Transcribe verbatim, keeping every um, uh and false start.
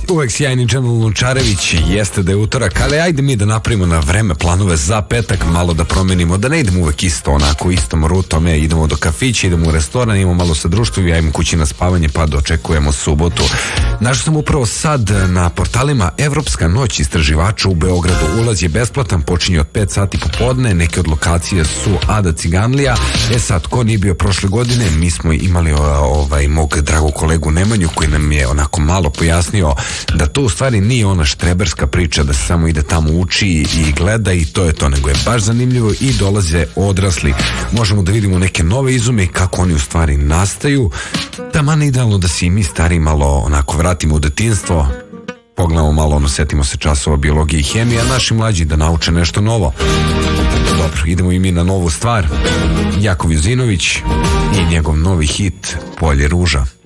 Uvek sjajni Džemil Lunčarević, jeste da je utorak, ali ajde mi da napravimo na vreme planove za petak, malo da promenimo, da ne idemo uvek isto onako, istom rutom, ja, idemo do kafića, idemo u restoran, idemo malo sa društvom, ja idem kući na spavanje pa dočekujemo subotu. Našao sam upravo sad na portalima Evropska noć istraživača u Beogradu. Ulaz je besplatan, počinje od pet sati popodne, neke od lokacije su Ada Ciganlija. E sad, ko nije bio prošle godine, mi smo imali ovaj mog dragog kolegu Nemanju koji nam je onako malo pojasnio da to u stvari nije ona štreberska priča da se samo ide tamo uči i gleda i to je to, nego je baš zanimljivo i dolaze odrasli. Možemo da vidimo neke nove izume i kako oni u stvari nastaju. Taman idealno da se i mi stari malo onako vratimo u detinjstvo, pogledamo malo, ono, setimo se časova biologije i hemije, a naši mlađi da nauče nešto novo. Dobro, idemo i mi na novu stvar. Jakov Juzinović i njegov novi hit Polje ruža.